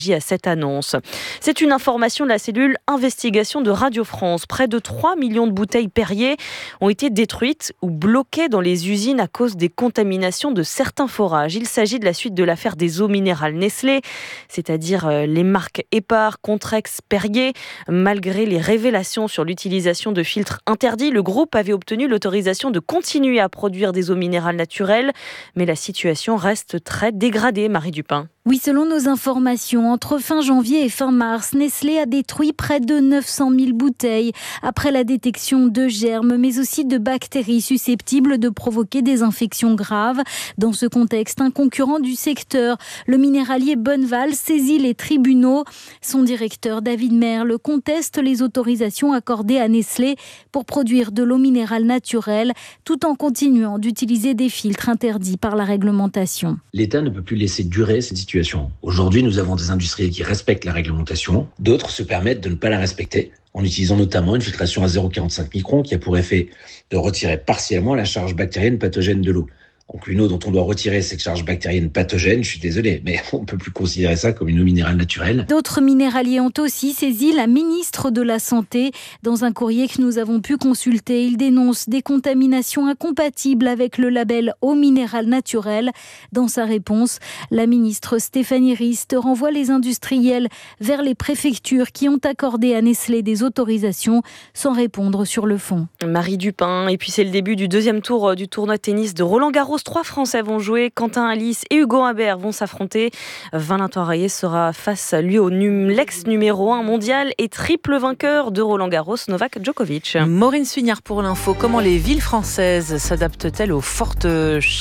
à cette annonce. C'est une information de la cellule investigation de Radio France. Près de 3 millions de bouteilles Perrier ont été détruites ou bloquées dans les usines à cause des contaminations de certains forages. Il s'agit de la suite de l'affaire des eaux minérales Nestlé, c'est-à-dire les marques Épar, Contrex, Perrier. Malgré les révélations sur l'utilisation de filtres interdits, le groupe avait obtenu l'autorisation de continuer à produire des eaux minérales naturelles. Mais la situation reste très dégradée, Marie Dupin. Oui, selon nos informations, entre fin janvier et fin mars, Nestlé a détruit près de 900 000 bouteilles après la détection de germes, mais aussi de bactéries susceptibles de provoquer des infections graves. Dans ce contexte, un concurrent du secteur, le minéralier Bonneval, saisit les tribunaux. Son directeur, David Merle, conteste les autorisations accordées à Nestlé pour produire de l'eau minérale naturelle, tout en continuant d'utiliser des filtres interdits par la réglementation. L'État ne peut plus laisser durer cette situation. Aujourd'hui, nous avons des industriels qui respectent la réglementation, d'autres se permettent de ne pas la respecter, en utilisant notamment une filtration à 0,45 microns qui a pour effet de retirer partiellement la charge bactérienne pathogène de l'eau. Donc une eau dont on doit retirer cette charge bactérienne pathogène, je suis désolé, mais on ne peut plus considérer ça comme une eau minérale naturelle. D'autres minéraliers ont aussi saisi la ministre de la Santé. Dans un courrier que nous avons pu consulter, ils dénoncent des contaminations incompatibles avec le label eau minérale naturelle. Dans sa réponse, la ministre Stéphanie Rist renvoie les industriels vers les préfectures qui ont accordé à Nestlé des autorisations sans répondre sur le fond. Marie Dupin, et puis c'est le début du deuxième tour du tournoi de tennis de Roland-Garros. 3 Français vont jouer, Quentin Alice et Hugo Humbert vont s'affronter. Valentin Rayet sera face à lui au l'ex numéro 1 mondial et triple vainqueur de Roland-Garros, Novak Djokovic. Maureen Suignard pour l'info. Comment les villes françaises s'adaptent-elles aux fortes chaleurs ?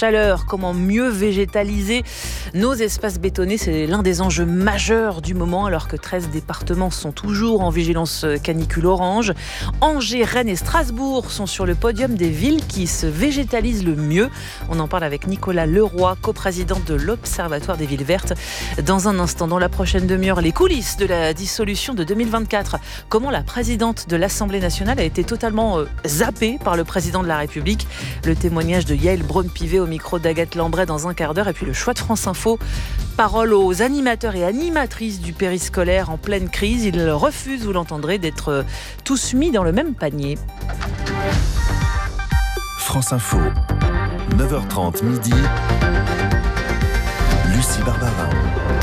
Comment mieux végétaliser nos espaces bétonnés ? C'est l'un des enjeux majeurs du moment, alors que 13 départements sont toujours en vigilance canicule orange. Angers, Rennes et Strasbourg sont sur le podium des villes qui se végétalisent le mieux. On en parle avec Nicolas Leroy, coprésident de l'Observatoire des villes vertes. Dans un instant, dans la prochaine demi-heure, les coulisses de la dissolution de 2024. Comment la présidente de l'Assemblée nationale a été totalement zappée par le président de la République. Le témoignage de Yael Braun-Pivet au micro d'Agathe Lambret dans un quart d'heure. Et puis le choix de France Info. Parole aux animateurs et animatrices du périscolaire en pleine crise. Ils refusent, vous l'entendrez, d'être tous mis dans le même panier. France Info. 9h30 midi, Lucie Barbarin.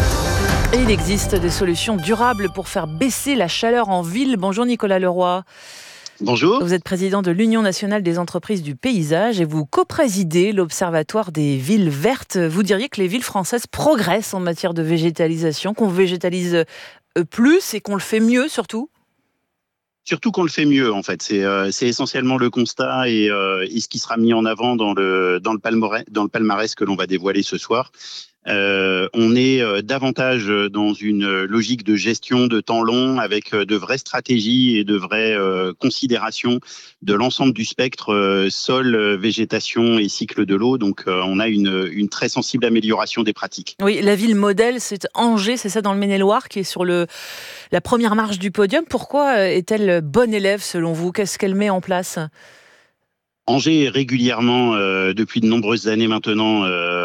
Et il existe des solutions durables pour faire baisser la chaleur en ville. Bonjour Nicolas Leroy. Bonjour. Vous êtes président de l'Union nationale des entreprises du paysage et vous coprésidez l'Observatoire des villes vertes. Vous diriez que les villes françaises progressent en matière de végétalisation, qu'on végétalise plus et qu'on le fait mieux surtout ? Surtout qu'on le fait mieux, en fait. C'est essentiellement le constat et ce qui sera mis en avant dans le palmarès que l'on va dévoiler ce soir. On est davantage dans une logique de gestion de temps long avec de vraies stratégies et de vraies considérations de l'ensemble du spectre sol, végétation et cycle de l'eau. Donc on a une très sensible amélioration des pratiques. Oui, la ville modèle, c'est Angers, c'est ça, dans le Maine-et-Loire, qui est sur la première marche du podium. Pourquoi est-elle bonne élève selon vous ? Qu'est-ce qu'elle met en place ? Angers est régulièrement, depuis de nombreuses années maintenant,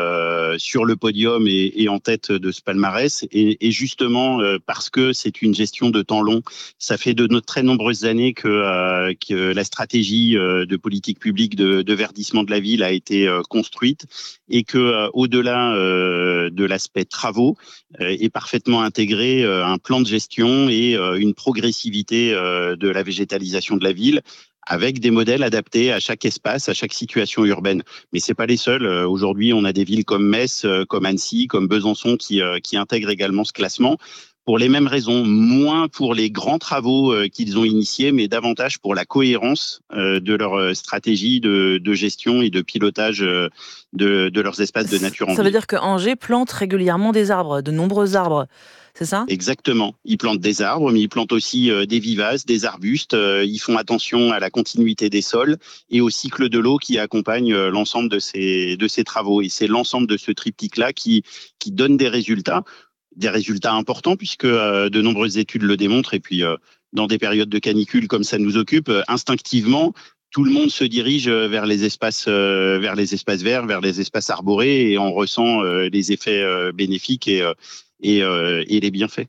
sur le podium et en tête de ce palmarès. Et justement, parce que c'est une gestion de temps long, ça fait de très nombreuses années que la stratégie de politique publique de verdissement de la ville a été construite et que au-delà de l'aspect travaux, est parfaitement intégré un plan de gestion et une progressivité de la végétalisation de la ville, avec des modèles adaptés à chaque espace, à chaque situation urbaine. Mais c'est pas les seuls. Aujourd'hui, on a des villes comme Metz, comme Annecy, comme Besançon qui intègrent également ce classement. Pour les mêmes raisons, moins pour les grands travaux qu'ils ont initiés, mais davantage pour la cohérence de leur stratégie de gestion et de pilotage de leurs espaces de nature en ville. Ça veut dire que Angers plante régulièrement des arbres, de nombreux arbres. C'est ça ? Exactement. Ils plantent des arbres, mais ils plantent aussi des vivaces, des arbustes. Ils font attention à la continuité des sols et au cycle de l'eau qui accompagne l'ensemble de ces travaux. Et c'est l'ensemble de ce triptyque-là qui donne des résultats importants puisque de nombreuses études le démontrent. Et puis, dans des périodes de canicule comme ça nous occupe, instinctivement, tout le monde se dirige vers les espaces verts, vers les espaces arborés, et on ressent les effets bénéfiques et les bienfaits.